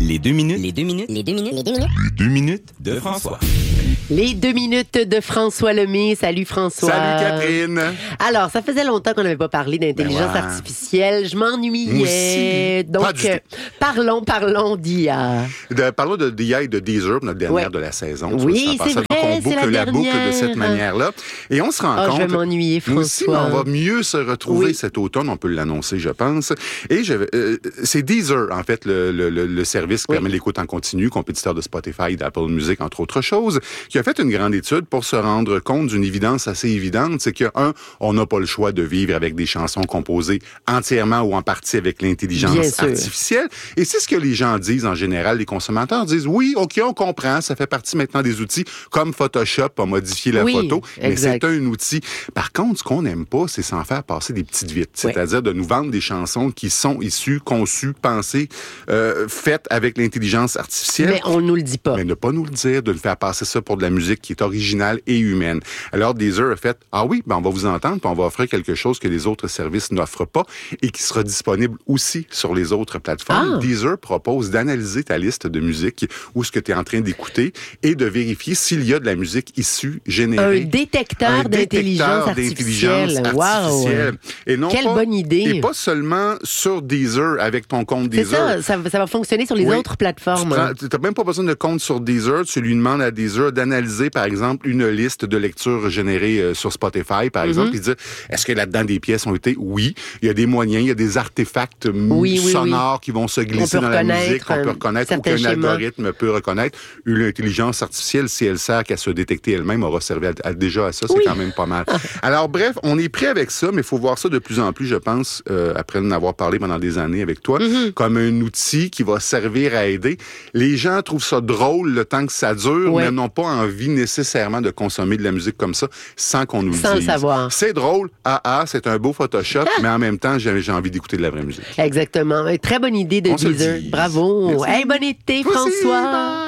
Les 2 minutes. Les 2 minutes. Les 2 minutes de François. Les 2 minutes de François Lemay. Salut François. Salut Catherine. Alors, ça faisait longtemps qu'on n'avait pas parlé d'intelligence artificielle. Je m'ennuyais. Pas Donc, du tout. parlons d'IA. Parlons de d'IA et de Deezer, notre dernière de la saison. Oui, c'est vrai, on c'est boucle la boucle de dernière. cette manière-là. Et on se rend compte... Je vais m'ennuyer, François. Nous aussi, mais on va mieux se retrouver cet automne. On peut l'annoncer, je pense. Et c'est Deezer, en fait, le service qui permet l'écoute en continu, compétiteur de Spotify, d'Apple Music, entre autres choses, qui a fait une grande étude pour se rendre compte d'une évidence assez évidente, c'est que, on n'a pas le choix de vivre avec des chansons composées entièrement ou en partie avec l'intelligence artificielle. Et c'est ce que les gens disent en général. Les consommateurs disent, oui, OK, on comprend, ça fait partie maintenant des outils comme Photoshop a modifié la photo, mais c'est un outil. Par contre, ce qu'on n'aime pas, c'est s'en faire passer des petites vites, c'est-à-dire de nous vendre des chansons qui sont issues, conçues, pensées, faites avec l'intelligence artificielle. Mais on nous le dit pas. Mais ne pas nous le dire, de le faire passer ça pour de la musique qui est originale et humaine. Alors, Deezer a fait, on va vous entendre, puis on va offrir quelque chose que les autres services n'offrent pas et qui sera disponible aussi sur les autres plateformes. Deezer propose d'analyser ta liste de musique ou ce que tu es en train d'écouter et de vérifier s'il y a de la musique issue, générée. Un détecteur d'intelligence artificielle. Wow! Et non Quelle bonne idée! Et pas seulement sur Deezer, avec ton compte Deezer. Ça va fonctionner sur les autres plateformes. Tu n'as même pas besoin de compte sur Deezer. Tu lui demandes à Deezer d'analyser, par exemple, une liste de lecture générée sur Spotify, par exemple, puis dire, est-ce que là-dedans des pièces ont été? Oui. Il y a des moyens, il y a des artefacts sonores qui vont se glisser dans la musique, qu'on peut reconnaître ou qu'un algorithme peut reconnaître. L'intelligence artificielle, si elle sert qu'à se détecter elle-même, aura servi déjà à ça. C'est quand même pas mal. Alors, bref, on est prêt avec ça, mais il faut voir ça de plus en plus, je pense, après en avoir parlé pendant des années avec toi, comme un outil qui va servir à aider. Les gens trouvent ça drôle le temps que ça dure, mais n'ont pas envie nécessairement de consommer de la musique comme ça sans qu'on nous le dise. Sans le savoir. C'est drôle, c'est un beau Photoshop, mais en même temps, j'ai envie d'écouter de la vraie musique. Exactement. Très bonne idée de Deezer. Bravo. Hey, bon été, François.